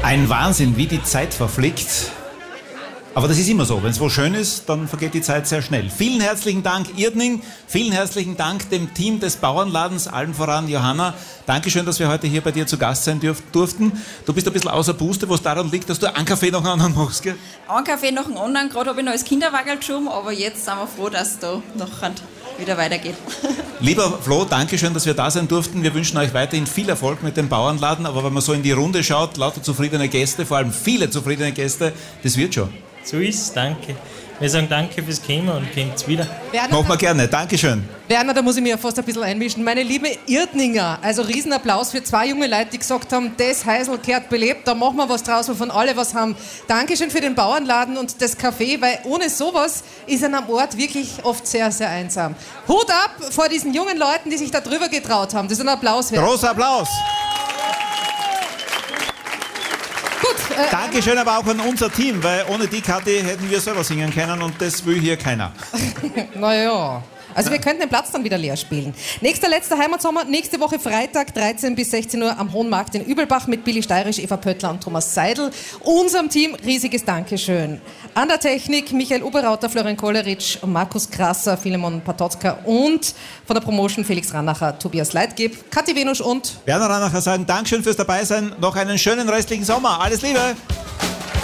Ein Wahnsinn, wie die Zeit verfliegt. Aber das ist immer so. Wenn es wo schön ist, dann vergeht die Zeit sehr schnell. Vielen herzlichen Dank, Irdning. Vielen herzlichen Dank dem Team des Bauernladens, allen voran Johanna. Dankeschön, dass wir heute hier bei dir zu Gast sein durften. Du bist ein bisschen außer Puste, was daran liegt, dass du einen Kaffee nach dem anderen machst, gell? Einen Kaffee nach dem anderen. Gerade habe ich noch als Kinderwagen geschoben, aber jetzt sind wir froh, dass es da noch wieder weitergeht. Lieber Flo, Dankeschön, dass wir da sein durften. Wir wünschen euch weiterhin viel Erfolg mit dem Bauernladen. Aber wenn man so in die Runde schaut, lauter zufriedene Gäste, vor allem viele zufriedene Gäste, das wird schon. So ist es, danke. Wir sagen danke fürs Kommen und kommt's wieder. Machen wir gerne, Dankeschön. Werner, da muss ich mir fast ein bisschen einmischen. Meine liebe Irdninger, also Riesenapplaus für 2 junge Leute, die gesagt haben, das Heisel kehrt belebt, da machen wir was draus, wovon alle was haben. Dankeschön für den Bauernladen und das Café, weil ohne sowas ist an einem Ort wirklich oft sehr, sehr einsam. Hut ab vor diesen jungen Leuten, die sich da drüber getraut haben. Das ist ein Applaus wert. Großer Applaus. Dankeschön aber auch an unser Team, weil ohne die Kathi hätten wir selber singen können und das will hier keiner. Naja. Also wir könnten den Platz dann wieder leer spielen. Letzter Heimatsommer, nächste Woche Freitag, 13 bis 16 Uhr am Hohen Markt in Übelbach mit Billy Steirisch, Eva Pöttler und Thomas Seidel. Unserem Team riesiges Dankeschön. An der Technik Michael Oberrauter, Florian Kolleritsch, Markus Krasser, Philemon Patotzka und von der Promotion Felix Ranacher, Tobias Leitgeb, Kathi Venusch und Werner Ranacher sagen Dankeschön fürs Dabeisein. Noch einen schönen restlichen Sommer. Alles Liebe!